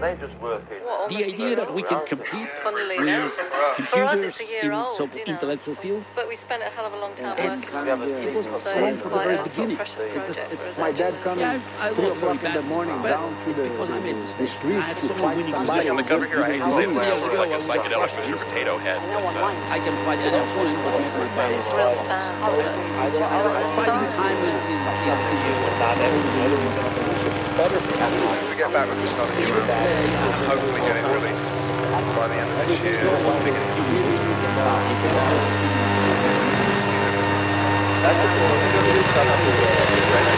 they just work in. The idea that we can compete with computers in some intellectual fields, but we spent a hell of a long time it was so fun it's from the quite very a beginning. it's My dad coming I 3 was o'clock very in the bad, morning but down to it's because I made mistakes. the street I had to someone fight winning somebody. position. On the cover here, I hate to say, well, sort of like a psychedelic Mr. Potato Head. I can fight any opponent, but not my battle. it's real sad. It's just Fighting time is We get back with this another year and hopefully get it released by the end of this year or the beginning of next year.